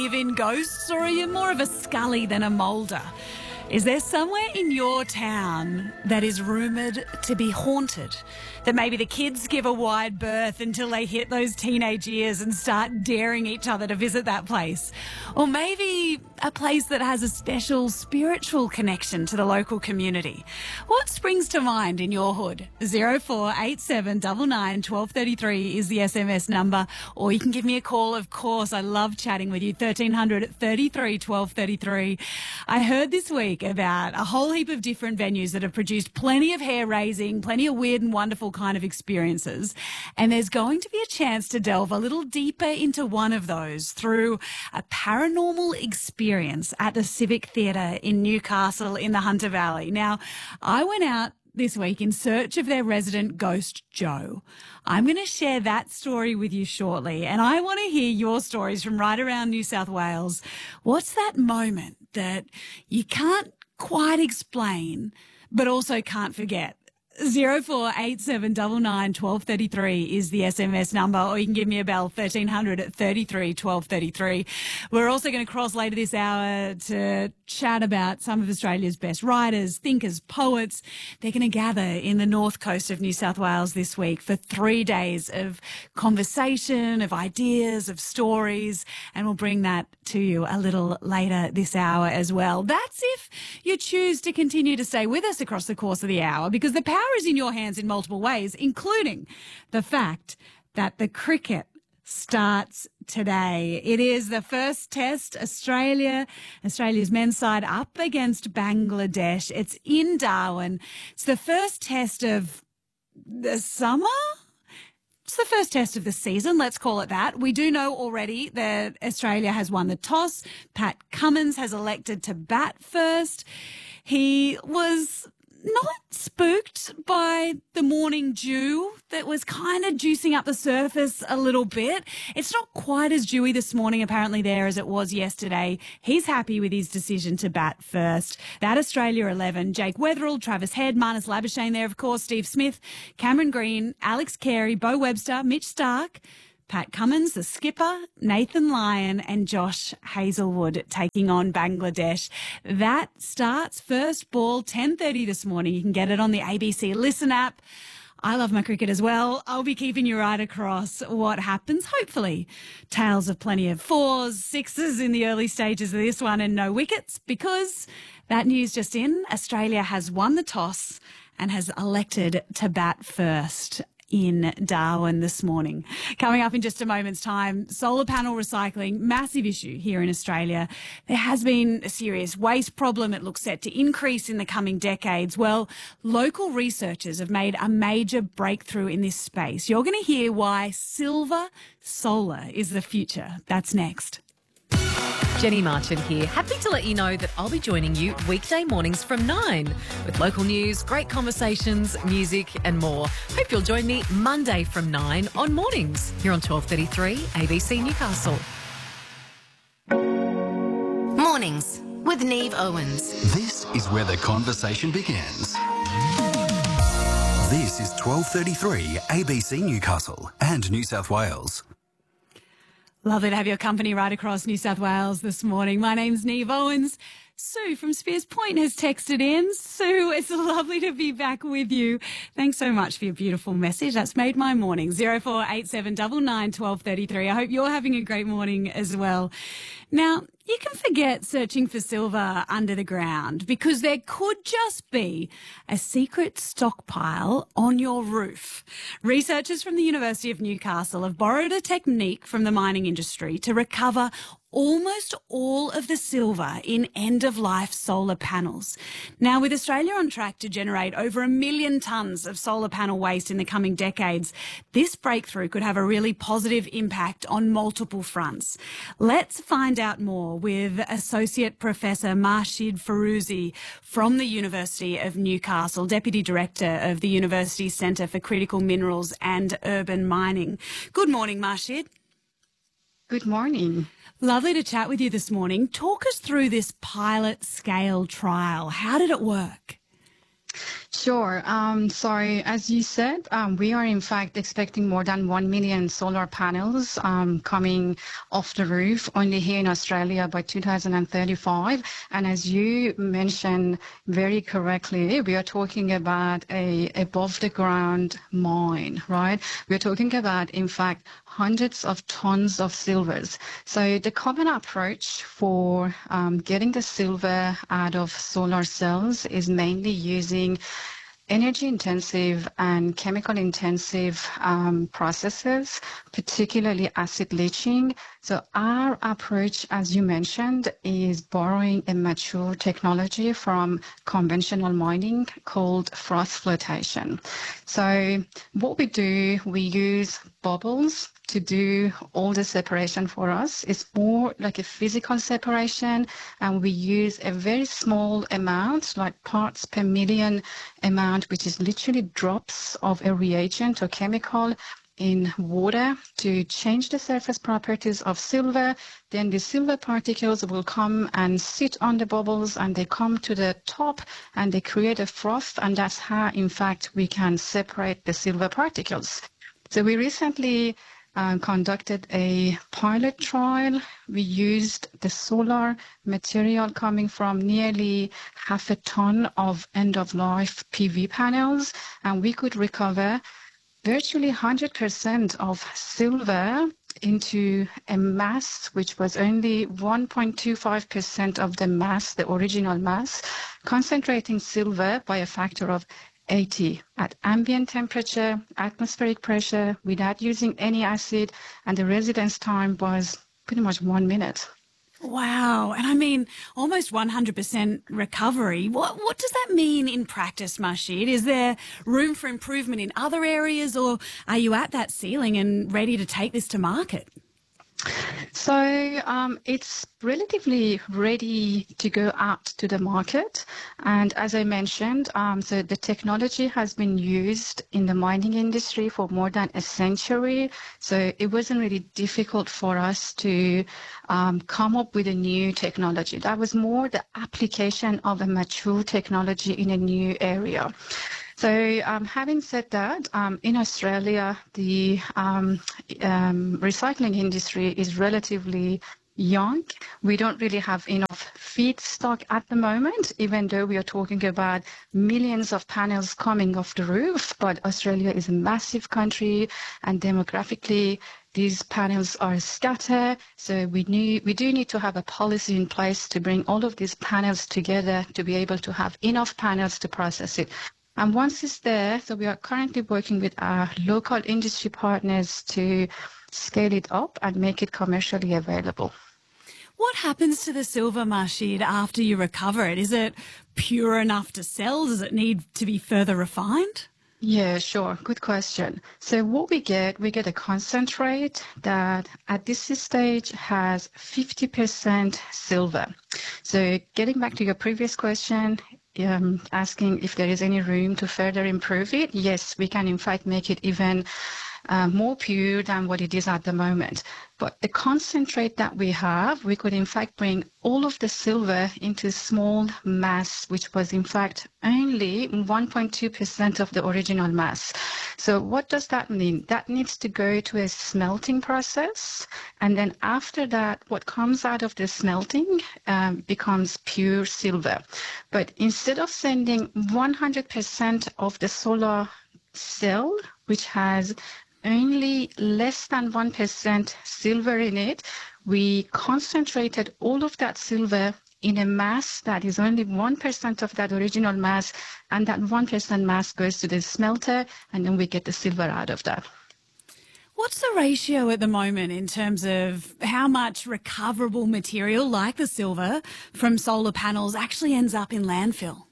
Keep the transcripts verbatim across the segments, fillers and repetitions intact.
believe in ghosts, or are you more of a Scully than a Mulder? Is there somewhere in your town that is rumoured to be haunted? That maybe the kids give a wide berth until they hit those teenage years and start daring each other to visit that place? Or maybe a place that has a special spiritual connection to the local community? What springs to mind in your hood? zero four eight seven nine nine one two three three is the S M S number, or you can give me a call, of course. I love chatting with you, thirteen hundred thirty-three twelve thirty-three. I heard this week about a whole heap of different venues that have produced plenty of hair raising, plenty of weird and wonderful kind of experiences. And there's going to be a chance to delve a little deeper into one of those through a paranormal experience at the Civic Theatre in Newcastle in the Hunter Valley. Now, I went out this week in search of their resident ghost, Joe. I'm going to share that story with you shortly, and I want to hear your stories from right around New South Wales. What's that moment that you can't quite explain, but also can't forget? zero four eight seven nine nine one two three three is the S M S number, or you can give me a bell, thirteen hundred thirty-three twelve thirty-three. We're also going to cross later this hour to chat about some of Australia's best writers, thinkers, poets. They're going to gather in the north coast of New South Wales this week for three days of conversation, of ideas, of stories, and we'll bring that to you a little later this hour as well. That's if you choose to continue to stay with us across the course of the hour, because the power is in your hands in multiple ways, including the fact that the cricket starts today. It is the first test, Australia, Australia's men's side up against Bangladesh. It's in Darwin. It's the first test of the summer. It's the first test of the season, let's call it that. We do know already that Australia has won the toss. Pat Cummins has elected to bat first. He was not spooked by the morning dew that was kind of juicing up the surface a little bit. It's not quite as dewy this morning apparently there as it was yesterday. He's happy with his decision to bat first. That Australia eleven, Jake Weatherall, Travis Head, Marnus Labuschagne there, of course, Steve Smith, Cameron Green, Alex Carey, Beau Webster, Mitch Starc, Pat Cummins, the skipper, Nathan Lyon and Josh Hazlewood taking on Bangladesh. That starts first ball ten thirty this morning. You can get it on the A B C Listen app. I love my cricket as well. I'll be keeping you right across what happens. Hopefully, tales of plenty of fours, sixes in the early stages of this one and no wickets, because that news just in, Australia has won the toss and has elected to bat first in Darwin this morning. Coming up in just a moment's time, solar panel recycling, massive issue here in Australia. There has been a serious waste problem. It looks set to increase in the coming decades. Well, local researchers have made a major breakthrough in this space. You're going to hear why silver solar is the future. That's next. Jenny Marchant here. Happy to let you know that I'll be joining you weekday mornings from nine with local news, great conversations, music and more. Hope you'll join me Monday from nine on Mornings here on twelve thirty-three A B C Newcastle. Mornings with Neve Owens. This is where the conversation begins. This is twelve thirty-three A B C Newcastle and New South Wales. Lovely to have your company right across New South Wales this morning. My name's Neve Owens. Sue from Spears Point has texted in. Sue, it's lovely to be back with you. Thanks so much for your beautiful message. That's made my morning. zero four eight seven nine nine one two three three. I hope you're having a great morning as well. Now, you can forget searching for silver under the ground, because there could just be a secret stockpile on your roof. Researchers from the University of Newcastle have borrowed a technique from the mining industry to recover almost all of the silver in end-of-life solar panels. Now, with Australia on track to generate over a million tonnes of solar panel waste in the coming decades, this breakthrough could have a really positive impact on multiple fronts. Let's find out more with Associate Professor Marshid Faruzi from the University of Newcastle, Deputy Director of the University's Centre for Critical Minerals and Urban Mining. Good morning, Marshid. Good morning. Lovely to chat with you this morning. Talk us through this pilot scale trial. How did it work? Sure. Um, so as you said, um, we are in fact expecting more than one million solar panels um, coming off the roof only here in Australia by two thousand thirty-five. And as you mentioned very correctly, we are talking about a above the ground mine, right? We're talking about, in fact, hundreds of tons of silvers. So the common approach for um, getting the silver out of solar cells is mainly using energy intensive and chemical intensive um, processes, particularly acid leaching. So our approach, as you mentioned, is borrowing a mature technology from conventional mining called froth flotation. So what we do, we use bubbles to do all the separation for us. It's more like a physical separation, and we use a very small amount, like parts per million amount, which is literally drops of a reagent or chemical in water to change the surface properties of silver. Then the silver particles will come and sit on the bubbles, and they come to the top and they create a froth, and that's how, in fact, we can separate the silver particles. So we recently Uh, conducted a pilot trial. We used the solar material coming from nearly half a ton of end-of-life P V panels, and we could recover virtually one hundred percent of silver into a mass which was only one point two five percent of the mass, the original mass, concentrating silver by a factor of eighty at ambient temperature, atmospheric pressure, without using any acid, and the residence time was pretty much one minute. Wow. And I mean, almost one hundred percent recovery. What what does that mean in practice, Masheed? Is there room for improvement in other areas, or are you at that ceiling and ready to take this to market? So um, it's relatively ready to go out to the market. And as I mentioned, um, so the technology has been used in the mining industry for more than a century. So it wasn't really difficult for us to um, come up with a new technology. That was more the application of a mature technology in a new area. So um, having said that, um, in Australia, the um, um, recycling industry is relatively young. We don't really have enough feedstock at the moment, even though we are talking about millions of panels coming off the roof. But Australia is a massive country, and demographically, these panels are scattered. So we need, we do need to have a policy in place to bring all of these panels together to be able to have enough panels to process it. And once it's there, so we are currently working with our local industry partners to scale it up and make it commercially available. What happens to the silver, Masheed, after you recover it? Is it pure enough to sell? Does it need to be further refined? Yeah, sure. Good question. So what we get, we get a concentrate that at this stage has fifty percent silver. So getting back to your previous question, um, asking if there is any room to further improve it, yes, we can in fact make it even uh, more pure than what it is at the moment. But the concentrate that we have, we could in fact bring all of the silver into small mass, which was in fact only one point two percent of the original mass. So what does that mean? That needs to go to a smelting process. And then after that, what comes out of the smelting um, becomes pure silver. But instead of sending one hundred percent of the solar cell, which has only less than one percent silver in it, we concentrated all of that silver in a mass that is only one percent of that original mass, and that one percent mass goes to the smelter, and then we get the silver out of that. What's the ratio at the moment in terms of how much recoverable material like the silver from solar panels actually ends up in landfill?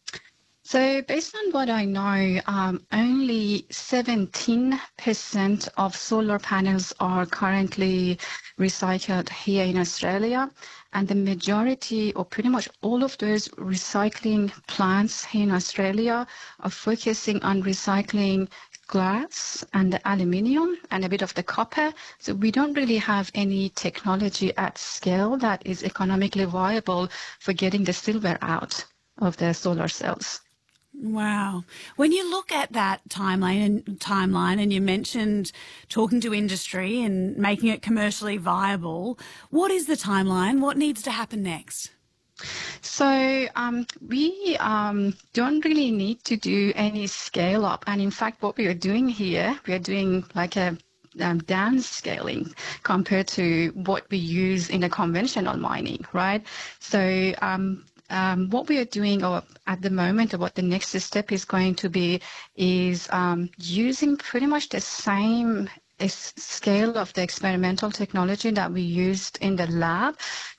So based on what I know, um, only seventeen percent of solar panels are currently recycled here in Australia. And the majority, or pretty much all of those recycling plants here in Australia, are focusing on recycling glass and the aluminium and a bit of the copper. So we don't really have any technology at scale that is economically viable for getting the silver out of the solar cells. Wow. When you look at that timeline and timeline and you mentioned talking to industry and making it commercially viable, what is the timeline? What needs to happen next? So um, we um, don't really need to do any scale up. And in fact, what we are doing here, we are doing like a um, down scaling compared to what we use in the conventional mining, right? So um, Um, what we are doing or at the moment, or what the next step is going to be, is um, using pretty much the same scale of the experimental technology that we used in the lab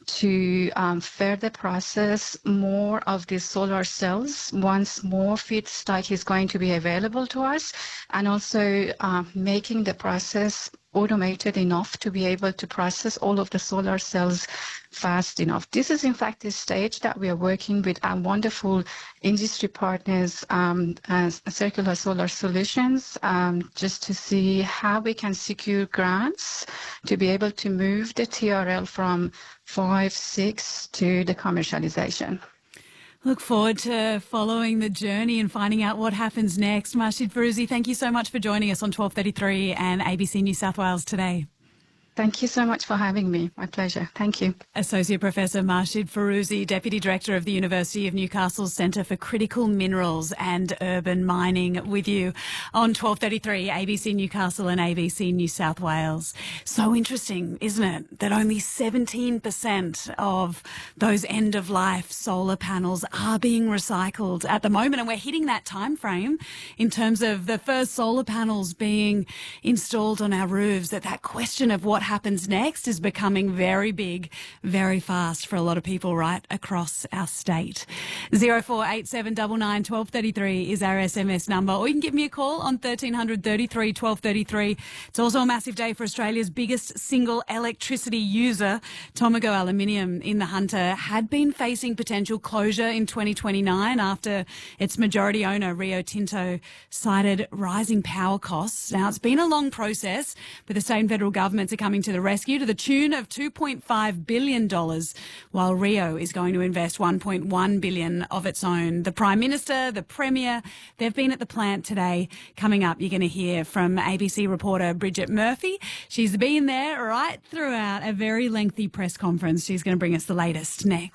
to um, further process more of the solar cells once more feedstock is going to be available to us, and also uh, making the process automated enough to be able to process all of the solar cells fast enough. This is in fact the stage that we are working with our wonderful industry partners, um, as Circular Solar Solutions, um, just to see how we can secure grants to be able to move the T R L from five, six to the commercialization. Look forward to following the journey and finding out what happens next. Masjid Firouzi, thank you so much for joining us on twelve thirty-three and A B C New South Wales today. Thank you so much for having me. My pleasure. Thank you. Associate Professor Masjid Firouzi, Deputy Director of the University of Newcastle's Centre for Critical Minerals and Urban Mining, with you on twelve thirty-three A B C Newcastle and A B C New South Wales. So interesting, isn't it, that only seventeen percent of those end-of-life solar panels are being recycled at the moment, and we're hitting that time frame in terms of the first solar panels being installed on our roofs, that that question of what happens next is becoming very big, very fast for a lot of people right across our state. zero four eight seven nine nine one two three three is our S M S number, or you can give me a call on thirteen hundred thirty-three twelve thirty-three. It's also a massive day for Australia's biggest single electricity user. Tomago Aluminium in the Hunter had been facing potential closure in twenty twenty-nine after its majority owner Rio Tinto cited rising power costs. Now, it's been a long process, but the state and federal governments are coming to the rescue to the tune of two point five billion dollars, while Rio is going to invest one point one billion dollars of its own. The Prime Minister, the Premier, they've been at the plant today. Coming up, you're going to hear from A B C reporter Bridget Murphy. She's been there right throughout a very lengthy press conference. She's going to bring us the latest next.